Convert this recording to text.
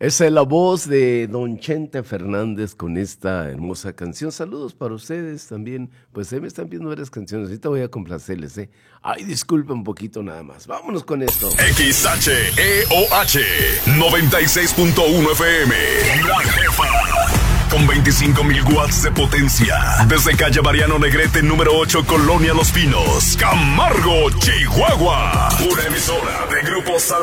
Esa es la voz de don Chente Fernández con esta hermosa canción. Saludos para ustedes también. Pues me están pidiendo varias canciones. Ahorita voy a complacerles, ¿eh? Ay, disculpen un poquito nada más. Vámonos con esto. XHEOH 96.1 FM. La Jefa. Con 25,000 watts de potencia. Desde calle Mariano Negrete, número 8, Colonia Los Pinos. Camargo, Chihuahua. Una emisora de Grupo Sala.